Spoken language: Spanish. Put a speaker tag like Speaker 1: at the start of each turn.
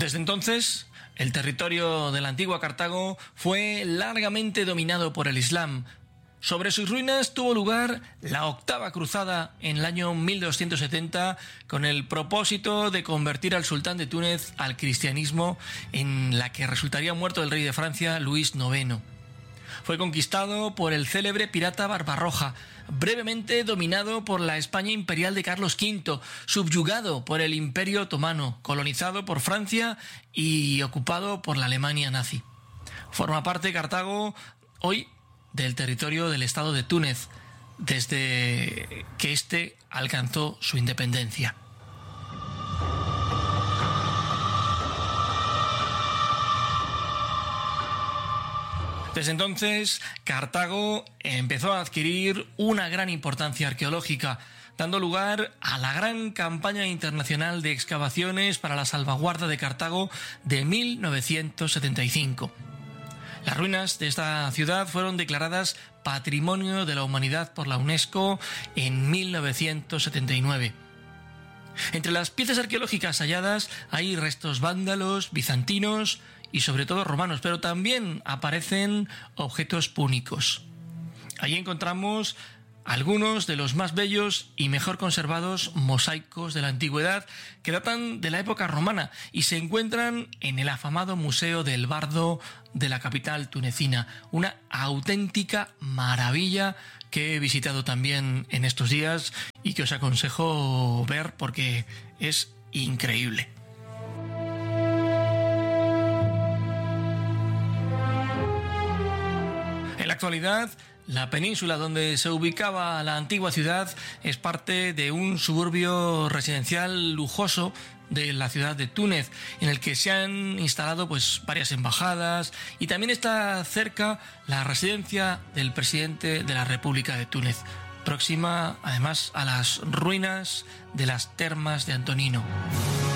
Speaker 1: Desde entonces, el territorio de la antigua Cartago fue largamente dominado por el Islam. Sobre sus ruinas tuvo lugar la octava cruzada en el año 1270 con el propósito de convertir al sultán de Túnez al cristianismo, en la que resultaría muerto el rey de Francia, Luis IX. Fue conquistado por el célebre pirata Barbarroja, brevemente dominado por la España imperial de Carlos V, subyugado por el Imperio Otomano, colonizado por Francia y ocupado por la Alemania nazi. Forma parte Cartago hoy del territorio del Estado de Túnez, desde que éste alcanzó su independencia. Desde entonces, Cartago empezó a adquirir una gran importancia arqueológica, dando lugar a la gran campaña internacional de excavaciones para la salvaguarda de Cartago de 1975. Las ruinas de esta ciudad fueron declaradas Patrimonio de la Humanidad por la UNESCO en 1979. Entre las piezas arqueológicas halladas hay restos vándalos, bizantinos y sobre todo romanos, pero también aparecen objetos púnicos. Allí encontramos algunos de los más bellos y mejor conservados mosaicos de la antigüedad que datan de la época romana y se encuentran en el afamado Museo del Bardo de la capital tunecina. Una auténtica maravilla que he visitado también en estos días y que os aconsejo ver porque es increíble. En la actualidad, la península donde se ubicaba la antigua ciudad es parte de un suburbio residencial lujoso de la ciudad de Túnez, en el que se han instalado varias embajadas, y también está cerca la residencia del presidente de la República de Túnez, próxima además a las ruinas de las termas de Antonino.